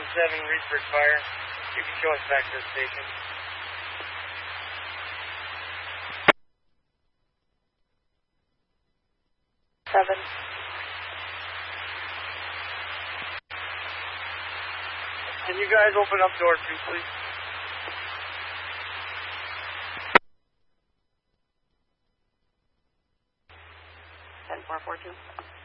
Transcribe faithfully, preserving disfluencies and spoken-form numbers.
seven, Reedford Fire. You can show us back to the station. Seven. Can you guys open up door two, please? ten four four two.